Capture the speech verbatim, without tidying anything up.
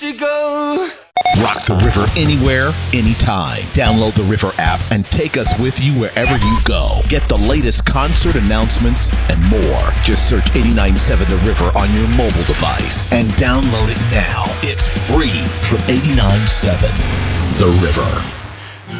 to go. Rock the River anywhere, anytime. Download the River app and take us with you wherever you go. Get the latest concert announcements and more. Just search eighty-nine point seven The River on your mobile device and download it now. It's free from eighty-nine point seven The River.